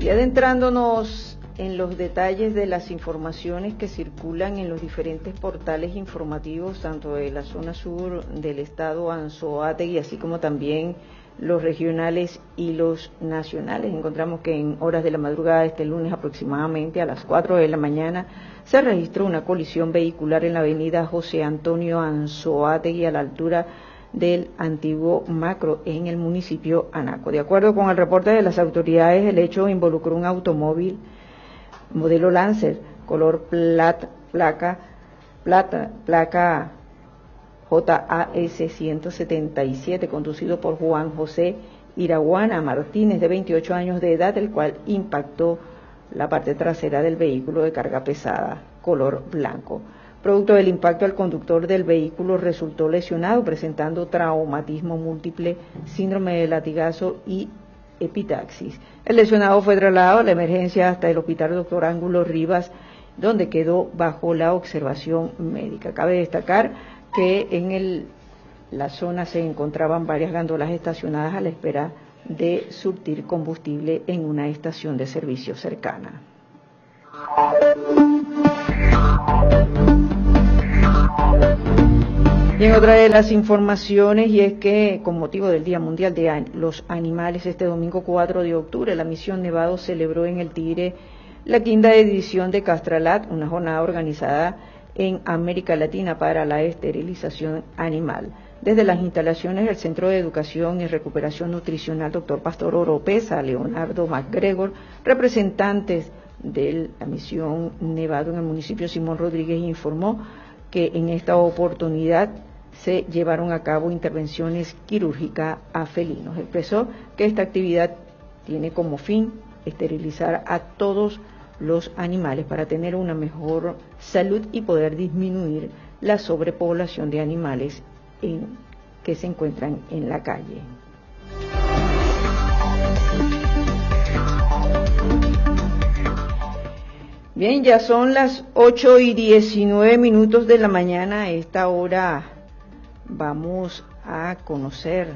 Y adentrándonos en los detalles de las informaciones que circulan en los diferentes portales informativos, tanto de la zona sur del estado Anzoátegui, así como también los regionales y los nacionales. Encontramos que en horas de la madrugada de este lunes, aproximadamente a las 4 de la mañana, se registró una colisión vehicular en la avenida José Antonio Anzoátegui, a la altura del antiguo Macro, en el municipio Anaco. De acuerdo con el reporte de las autoridades, el hecho involucró un automóvil modelo Lancer, color placa JAS 177, conducido por Juan José Iraguana Martínez, de 28 años de edad, el cual impactó la parte trasera del vehículo de carga pesada, color blanco. Producto del impacto, el conductor del vehículo resultó lesionado, presentando traumatismo múltiple, síndrome de latigazo y epitaxis. El lesionado fue trasladado a la emergencia hasta el Hospital Dr. Ángulo Rivas, donde quedó bajo la observación médica. Cabe destacar que en la zona se encontraban varias gandolas estacionadas a la espera de surtir combustible en una estación de servicio cercana. Y en otra de las informaciones, y es que con motivo del Día Mundial de los Animales, este domingo 4 de octubre, la Misión Nevado celebró en el Tigre la 5ª edición de Castralat, una jornada organizada en América Latina para la esterilización animal. Desde las instalaciones del Centro de Educación y Recuperación Nutricional Dr. Pastor Oropesa, Leonardo MacGregor, representantes de la Misión Nevado en el municipio Simón Rodríguez, informó que en esta oportunidad se llevaron a cabo intervenciones quirúrgicas a felinos. Expresó que esta actividad tiene como fin esterilizar a todos los animales para tener una mejor salud y poder disminuir la sobrepoblación de animales que se encuentran en la calle. Bien, ya son las 8:19 de la mañana. A esta hora vamos a conocer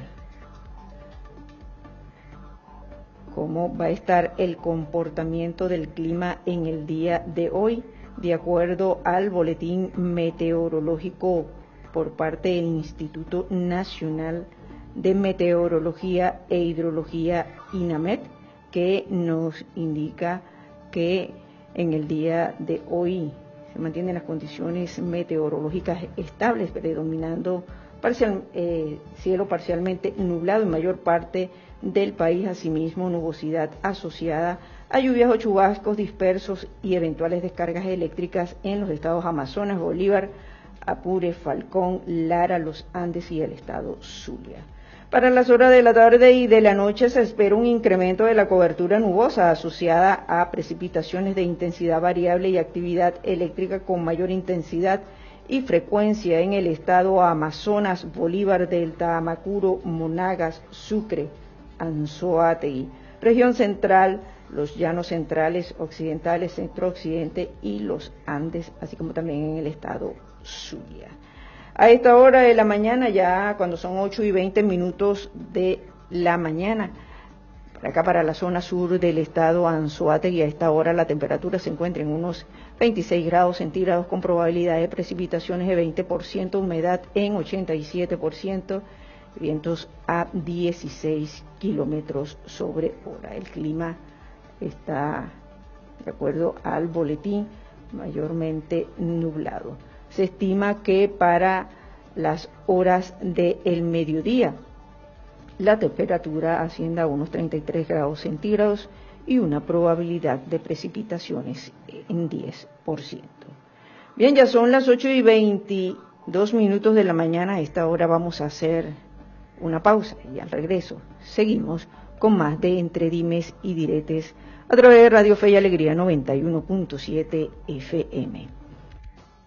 cómo va a estar el comportamiento del clima en el día de hoy, de acuerdo al boletín meteorológico por parte del Instituto Nacional de Meteorología e Hidrología, INAMET, que nos indica que en el día de hoy se mantienen las condiciones meteorológicas estables, predominando cielo parcialmente nublado en mayor parte del país, asimismo nubosidad asociada a lluvias o chubascos dispersos y eventuales descargas eléctricas en los estados Amazonas, Bolívar, Apure, Falcón, Lara, Los Andes y el estado Zulia. Para las horas de la tarde y de la noche se espera un incremento de la cobertura nubosa asociada a precipitaciones de intensidad variable y actividad eléctrica con mayor intensidad y frecuencia en el estado Amazonas, Bolívar, Delta, Amacuro, Monagas, Sucre, Anzoátegui, región central, los llanos centrales, occidentales, centro-occidente y los Andes, así como también en el estado Zulia. A esta hora de la mañana, ya cuando son 8:20 de la mañana, para acá para la zona sur del estado Anzoátegui, a esta hora la temperatura se encuentra en unos 26 grados centígrados con probabilidad de precipitaciones de 20%, humedad en 87%, vientos a 16 kilómetros sobre hora. El clima está, de acuerdo al boletín, mayormente nublado. Se estima que para las horas del mediodía la temperatura ascienda a unos 33 grados centígrados y una probabilidad de precipitaciones en 10%. Bien, ya son las 8:22 de la mañana. A esta hora vamos a hacer una pausa y al regreso seguimos con más de Entre Dimes y Diretes a través de Radio Fe y Alegría 91.7 FM.